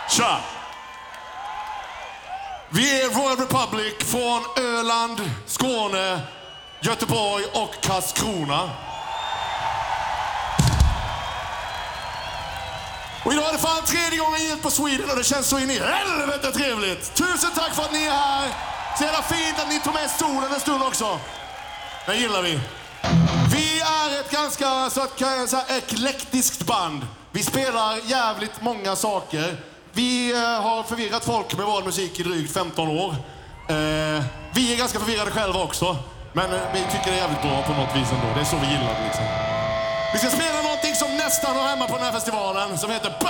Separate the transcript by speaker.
Speaker 1: Tja! Vi är Royal Republic från Öland, Skåne, Göteborg och Karlskrona. Och idag är det fan 3:e gången gilt på Sweden och det känns så in i helvete trevligt. Tusen tack för att ni är här. Så jävla fint att ni tog med stolen en stund också. Det gillar vi. Vi är ett ganska så här eklektiskt band. Vi spelar jävligt många saker. Vi har förvirrat folk med vår musik i drygt 15 år. Vi är ganska förvirrade själva också. Men vi tycker det är jävligt bra på något vis ändå. Det är så vi gillar det liksom. Vi ska spela någonting som nästan har hemma på den här festivalen som heter